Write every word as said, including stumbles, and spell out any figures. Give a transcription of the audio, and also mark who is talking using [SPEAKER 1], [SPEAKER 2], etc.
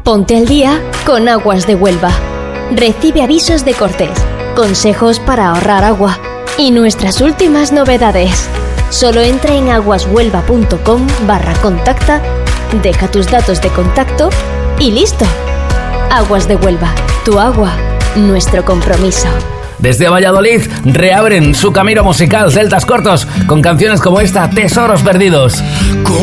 [SPEAKER 1] Ponte al día con Aguas de Huelva. Recibe avisos de cortes, consejos para ahorrar agua y nuestras últimas novedades. Solo entra en aguashuelva.com barra contacta, deja tus datos de contacto y listo. Aguas de Huelva, tu agua, nuestro compromiso.
[SPEAKER 2] Desde Valladolid reabren su camino musical Celtas Cortos con canciones como esta, Tesoros Perdidos.